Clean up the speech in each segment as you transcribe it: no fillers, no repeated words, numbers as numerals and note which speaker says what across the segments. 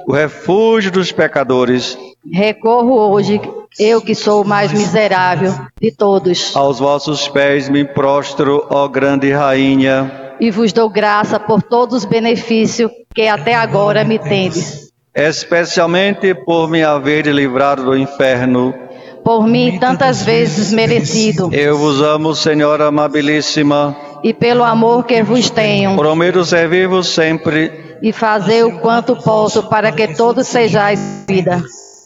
Speaker 1: o refúgio dos pecadores.
Speaker 2: Recorro hoje, eu que sou o mais miserável de todos,
Speaker 1: Aos vossos pés me prostro, ó grande rainha.
Speaker 2: e vos dou graça por todos os benefícios que até agora me tendes.
Speaker 1: Especialmente por me haver livrado do inferno.
Speaker 2: Por mim tantas vezes merecido,
Speaker 1: Eu vos amo, Senhora amabilíssima.
Speaker 2: e pelo amor que vos tenho,
Speaker 1: Prometo servir-vos sempre.
Speaker 2: e fazer o quanto posso para que todos sejais vida.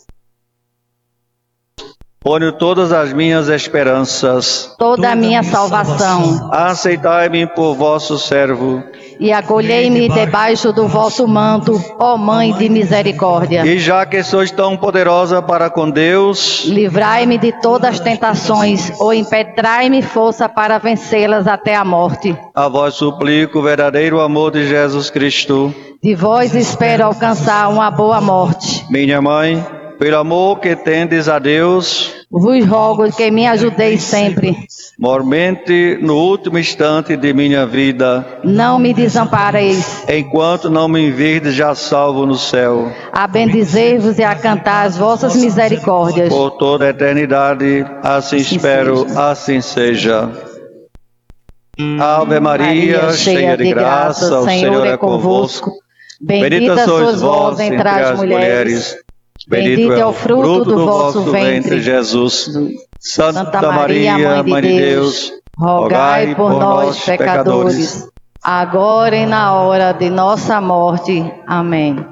Speaker 1: Ponho todas as minhas esperanças.
Speaker 2: Toda a minha salvação,
Speaker 1: Aceitai-me por vosso servo.
Speaker 2: e acolhei-me debaixo do vosso manto, ó Mãe de misericórdia.
Speaker 1: E já que sois tão poderosa para com Deus,
Speaker 2: Livrai-me de todas as tentações, ou impetrai-me força para vencê-las até a morte.
Speaker 1: a vós suplico o verdadeiro amor de Jesus Cristo.
Speaker 2: De vós espero alcançar uma boa morte.
Speaker 1: Minha mãe, pelo amor que tendes a Deus,
Speaker 2: Vos rogo que me ajudeis sempre.
Speaker 1: mormente no último instante de minha vida,
Speaker 2: Não me desampareis.
Speaker 1: enquanto não me virdes já salvo no céu,
Speaker 2: A bendizer-vos e a cantar as vossas misericórdias.
Speaker 1: por toda a eternidade. Assim espero, assim seja. Ave Maria, cheia de graça, o Senhor é convosco. Bendita sois vós entre as mulheres. Bendito é o fruto do vosso ventre, Jesus. Santa Maria, Mãe de Deus,
Speaker 2: rogai por nós, pecadores, agora e na hora de nossa morte. Amém.